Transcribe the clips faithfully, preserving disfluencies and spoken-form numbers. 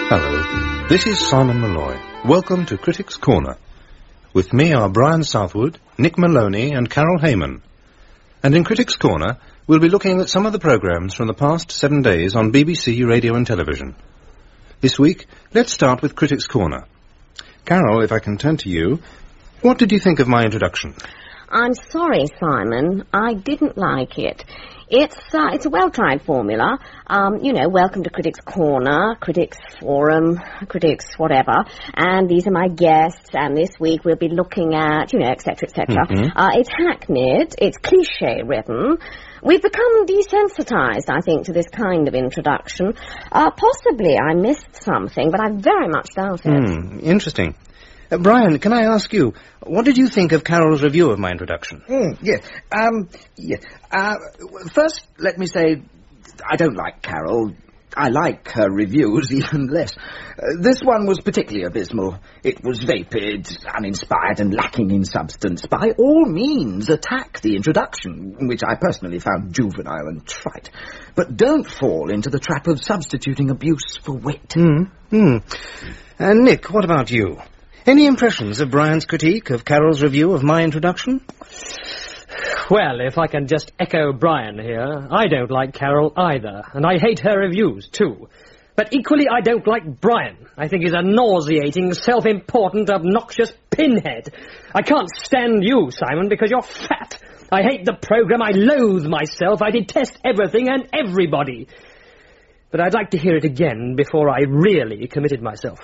Hello, this is Simon Malloy. Welcome to Critics' Corner. With me are Brian Southwood, Nick Maloney and Carol Heyman. And in Critics' Corner, we'll be looking at some of the programmes from the past seven days on B B C Radio and Television. This week, let's start with Critics' Corner. Carol, if I can turn to you, what did you think of my introduction? I'm sorry, Simon. I didn't like it. It's uh, it's a well-tried formula. Um, you know, welcome to Critics' Corner, Critics' Forum, Critics whatever. And these are my guests, and this week we'll be looking at, you know, et cetera, et cetera. Mm-hmm. Uh, it's hackneyed, it's cliché-ridden. We've become desensitised, I think, to this kind of introduction. Uh, possibly I missed something, but I very much doubt it. Mm, interesting. Uh, Brian, can I ask you, what did you think of Carol's review of my introduction? Mm, yeah, um, yeah. Uh, first, let me say, I don't like Carol. I like her reviews even less. Uh, this one was particularly abysmal. It was vapid, uninspired and lacking in substance. By all means, attack the introduction, which I personally found juvenile and trite. But don't fall into the trap of substituting abuse for wit. Mm, mm. Uh, Nick, what about you? Any impressions of Brian's critique of Carol's review of my introduction? Well, if I can just echo Brian here, I don't like Carol either, and I hate her reviews too. But equally, I don't like Brian. I think he's a nauseating, self-important, obnoxious pinhead. I can't stand you, Simon, because you're fat. I hate the programme, I loathe myself, I detest everything and everybody. But I'd like to hear it again before I really committed myself.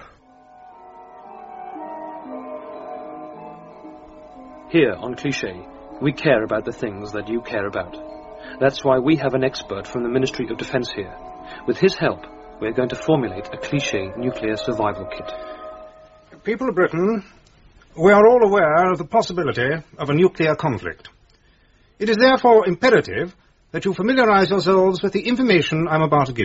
Here on Cliché, we care about the things that you care about. That's why we have an expert from the Ministry of Defence here. With his help, we're going to formulate a cliché nuclear survival kit. People of Britain, we are all aware of the possibility of a nuclear conflict. It is therefore imperative that you familiarise yourselves with the information I'm about to give.